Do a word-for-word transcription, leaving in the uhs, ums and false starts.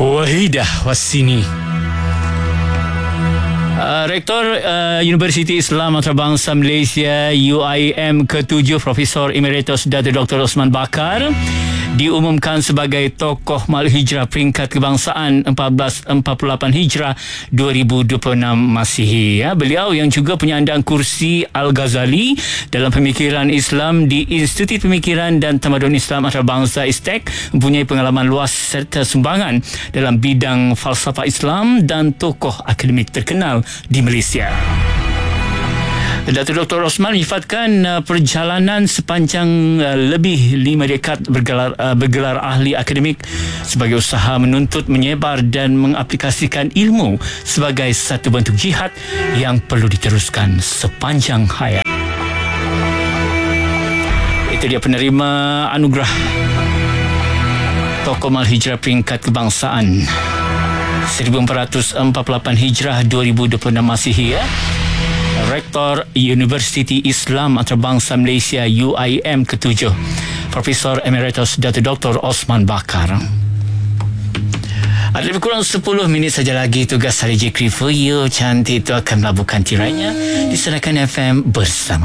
Wahidah Wassini, Uh, Rektor uh, Universiti Islam Antarabangsa Malaysia U I M ketujuh Profesor Emeritus Datuk Doktor Osman Bakar diumumkan sebagai tokoh Mal Hijrah peringkat kebangsaan seribu empat ratus empat puluh lapan Hijrah dua ribu dua puluh enam Masihi. Ya, beliau yang juga penyandang kursi Al-Ghazali dalam pemikiran Islam di Institut Pemikiran dan Tamadun Islam Antarabangsa I S T E C, mempunyai pengalaman luas serta sumbangan dalam bidang falsafah Islam dan tokoh akademik terkenal di Malaysia. Datuk Doktor Osman menyifatkan uh, perjalanan sepanjang uh, lebih lima dekad bergelar, uh, bergelar ahli akademik sebagai usaha menuntut, menyebar dan mengaplikasikan ilmu sebagai satu bentuk jihad yang perlu diteruskan sepanjang hayat. Itu dia penerima anugerah Tokoh Mal Hijrah peringkat kebangsaan seribu empat ratus empat puluh lapan Hijrah dua ribu dua puluh enam Masihi, ya. Rektor Universiti Islam Antarabangsa Malaysia U I M ketujuh Profesor Emeritus Datuk Doktor Osman Bakar. Ada lebih kurang sepuluh minit saja lagi tugas hari Jikri for You. Cantik itu akan melabuhkan tirainya di Sarakan F M bersama